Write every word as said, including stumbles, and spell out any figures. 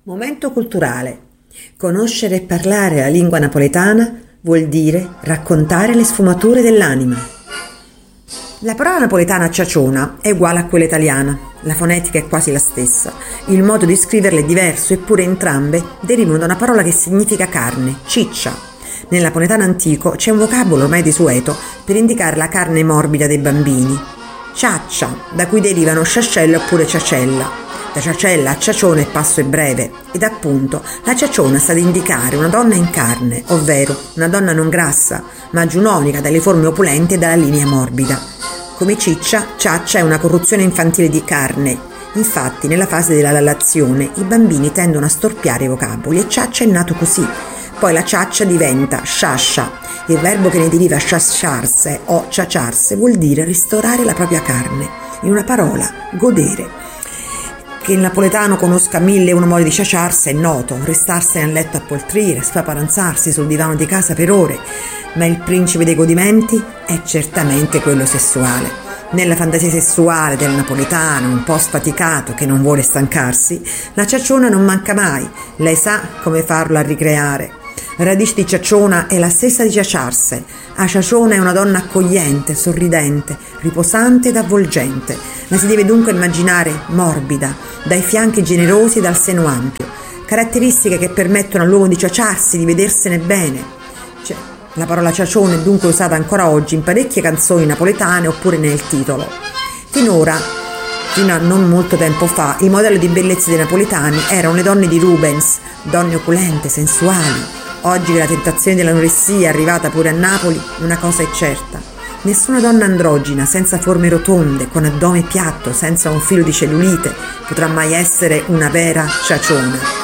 Momento culturale. Conoscere e parlare la lingua napoletana vuol dire raccontare le sfumature dell'anima. La parola napoletana ciaciona è uguale a quella italiana, la fonetica è quasi la stessa, il modo di scriverla è diverso eppure entrambe derivano da una parola che significa carne, ciccia. Nel napoletano antico c'è un vocabolo ormai desueto per indicare la carne morbida dei bambini, ciaccia, da cui derivano sciascella oppure ciacella. Da ciacella a ciaciona il passo è breve ed appunto la ciaciona sta ad indicare una donna in carne, ovvero una donna non grassa, ma giunonica, dalle forme opulenti e dalla linea morbida. Come ciccia, ciaccia è una corruzione infantile di carne. Infatti nella fase della lallazione i bambini tendono a storpiare i vocaboli e ciaccia è nato così. Poi la ciaccia diventa sciascia. Il verbo che ne deriva sciasciarse o ciaciarse vuol dire ristorare la propria carne. In una parola, godere. Che il napoletano conosca mille e uno modi di ciaciarsi è noto, restarsene a letto a poltrire, spaparanzarsi sul divano di casa per ore, ma il principe dei godimenti è certamente quello sessuale. Nella fantasia sessuale del napoletano, un po' sfaticato che non vuole stancarsi, la ciaciona non manca mai, lei sa come farlo a ricreare. La radice di ciaciona è la stessa di ciaciarse. A ciaciona è una donna accogliente, sorridente, riposante ed avvolgente. La si deve dunque immaginare morbida, dai fianchi generosi e dal seno ampio. Caratteristiche che permettono all'uomo di ciaciarsi, di vedersene bene. Cioè, la parola ciacione è dunque usata ancora oggi in parecchie canzoni napoletane oppure nel titolo. Finora, fino a non molto tempo fa, il modello di bellezza dei napoletani erano le donne di Rubens, donne opulente, sensuali. Oggi che la tentazione dell'anoressia è arrivata pure a Napoli, una cosa è certa. Nessuna donna androgina, senza forme rotonde, con addome piatto, senza un filo di cellulite, potrà mai essere una vera ciaciona.